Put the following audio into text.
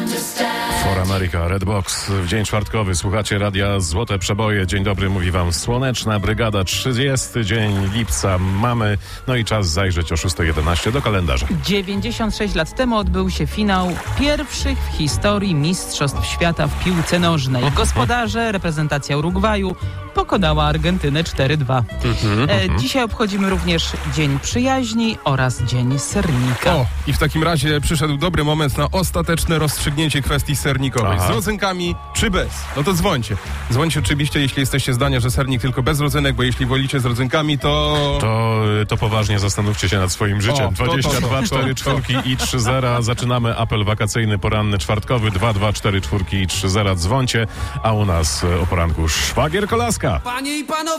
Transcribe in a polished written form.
For America, Redbox. W dzień czwartkowy słuchacie radia Złote Przeboje. Dzień dobry, mówi wam Słoneczna Brygada. 30 dzień lipca mamy. No i czas zajrzeć o 6:11 do kalendarza. 96 lat temu odbył się finał pierwszych w historii Mistrzostw Świata w piłce nożnej. Gospodarze, reprezentacja Urugwaju pokonała Argentynę 4-2. Dzisiaj obchodzimy również Dzień Przyjaźni oraz Dzień Sernika. O, i w takim razie przyszedł dobry moment na ostateczne rozstrzygnięcie kwestii sernikowej. Aha. Z rodzynkami czy bez? No to dzwońcie. Dzwońcie oczywiście, jeśli jesteście zdania, że sernik tylko bez rodzynek, bo jeśli wolicie z rodzynkami, To poważnie zastanówcie się nad swoim życiem. O, 22 4 4 i 3-0. Zaczynamy apel wakacyjny poranny czwartkowy. 2 4 4 i 3-0. Dzwońcie, a u nas o poranku Szwagier Kolaska. Panie i panowie!